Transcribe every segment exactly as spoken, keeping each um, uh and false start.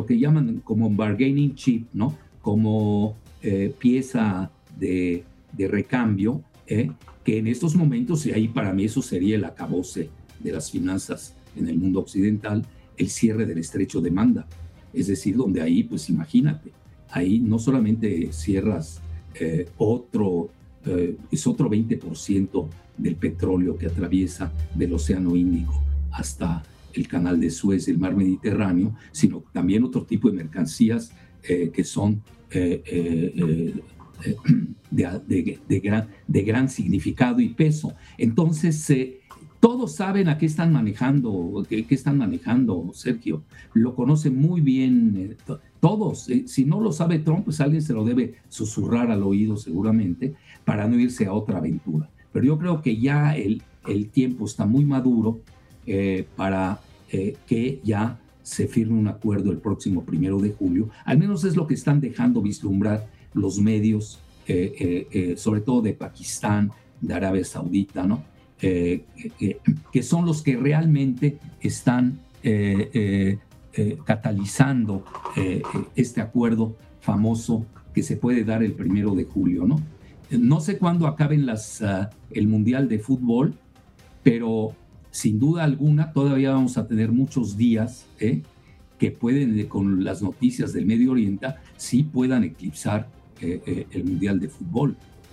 que llaman como bargaining chip, ¿no? Como eh, pieza de, de recambio, ¿eh? Que en estos momentos, y ahí para mí eso sería el acabose de las finanzas en el mundo occidental, el cierre del estrecho de Manda. Es decir, donde ahí, pues imagínate, ahí no solamente cierras eh, otro, eh, es otro veinte por ciento del petróleo que atraviesa del Océano Índico hasta el Canal de Suez, el Mar Mediterráneo, sino también otro tipo de mercancías eh, que son eh, eh, eh, de, de, de, gran, de gran significado y peso. Entonces, eh, todos saben a qué están manejando, qué, qué están manejando, Sergio. Lo conocen muy bien eh, todos. Eh, si no lo sabe Trump, pues alguien se lo debe susurrar al oído seguramente para no irse a otra aventura. Pero yo creo que ya el, el tiempo está muy maduro eh, para eh, que ya se firme un acuerdo el próximo primero de julio. Al menos es lo que están dejando vislumbrar los medios, eh, eh, eh, sobre todo de Pakistán, de Arabia Saudita, ¿no? Eh, eh, que son los que realmente están eh, eh, eh, catalizando eh, este acuerdo famoso que se puede dar el primero de julio, ¿no? No sé cuándo acaben las, uh, el Mundial de Fútbol, pero sin duda alguna todavía vamos a tener muchos días eh, que pueden, con las noticias del Medio Oriente, sí puedan eclipsar eh, eh, el Mundial de Fútbol.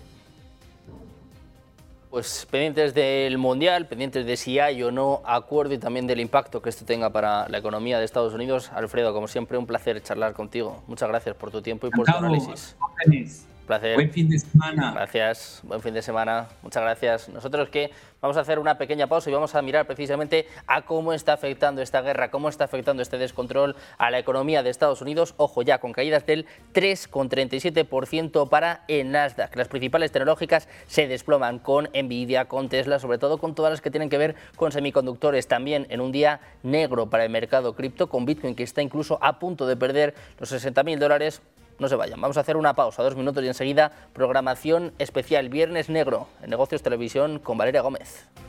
Pues pendientes del Mundial, pendientes de si hay o no acuerdo y también del impacto que esto tenga para la economía de Estados Unidos. Alfredo, como siempre, un placer charlar contigo. Muchas gracias por tu tiempo y por tu análisis. Un placer. Buen fin de semana. Gracias, buen fin de semana. Muchas gracias. Nosotros que vamos a hacer una pequeña pausa y vamos a mirar precisamente a cómo está afectando esta guerra, cómo está afectando este descontrol a la economía de Estados Unidos. Ojo ya, con caídas del tres coma treinta y siete por ciento para el Nasdaq. Las principales tecnológicas se desploman con Nvidia, con Tesla, sobre todo con todas las que tienen que ver con semiconductores. También en un día negro para el mercado cripto, con Bitcoin que está incluso a punto de perder los sesenta mil dólares. No se vayan, vamos a hacer una pausa, dos minutos y enseguida programación especial Viernes Negro en Negocios Televisión con Valeria Gómez.